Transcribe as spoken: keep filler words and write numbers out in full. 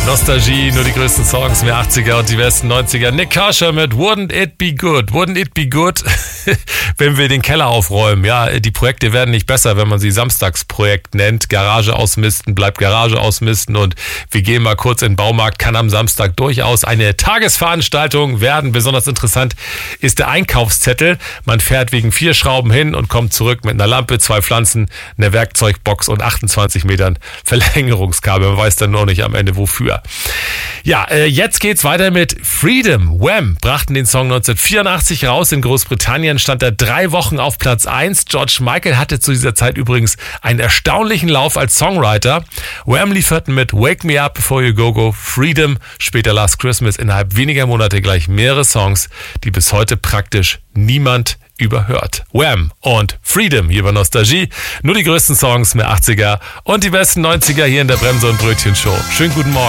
Nostalgie, nur die größten Songs, mehr achtziger und die besten neunziger. Nick Kershaw mit Wouldn't It Be Good? Wouldn't it be good, wenn wir den Keller aufräumen? Ja, die Projekte werden nicht besser, wenn man sie Samstagsprojekt nennt. Garage ausmisten, bleibt Garage ausmisten und wir gehen mal kurz in den Baumarkt, kann am Samstag durchaus eine Tagesveranstaltung werden. Besonders interessant ist der Einkaufszettel. Man fährt wegen vier Schrauben hin und kommt zurück mit einer Lampe, zwei Pflanzen, einer Werkzeugbox und achtundzwanzig Metern Verlängerungskabel. Man weiß dann nur nicht am Ende wofür. Ja, äh, jetzt geht's weiter mit Freedom. Wham! Brachten den Song neunzehnhundertvierundachtzig raus. In Großbritannien stand er drei Wochen auf Platz eins. George Michael hatte zu dieser Zeit übrigens einen erstaunlichen Lauf als Songwriter. Wham! Lieferten mit Wake Me Up Before You Go Go, Freedom, später Last Christmas, innerhalb weniger Monate gleich mehrere Songs, die bis heute praktisch niemand überhört. Wham! Und Freedom hier bei Nostalgie. Nur die größten Songs, mehr achtziger und die besten neunziger hier in der Bremse- und Brötchen-Show. Schönen guten Morgen.